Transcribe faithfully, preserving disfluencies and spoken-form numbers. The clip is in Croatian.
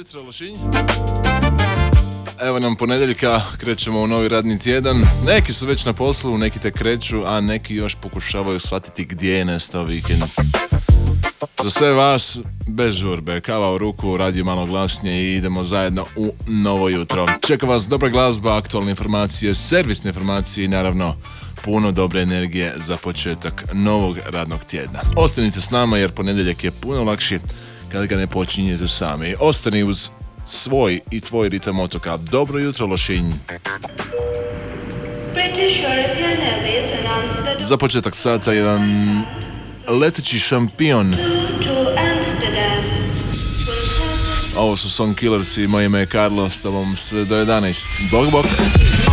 jutro, Lošinj. Evo nam ponedjeljka, krećemo u novi radni tjedan. Neki su već na poslu, neki te kreću, a neki još pokušavaju shvatiti gdje je nestao vikend. Za sve vas, bez žurbe, kava u ruku, radio malo glasnije i idemo zajedno u novo jutro. Čeka vas dobra glazba, aktualne informacije, servisne informacije i naravno puno dobre energije za početak novog radnog tjedna. Ostanite s nama jer ponedjeljak je puno lakši kada ga ne počinjete sami. Ostani uz svoj i tvoj ritam otoka. Dobro jutro, Lošinj. Za početak sata jedan leteći šampion. Ovo su Song Killers i moje ime je Carlo, s tobom sve do jedanaest. Bog, bog.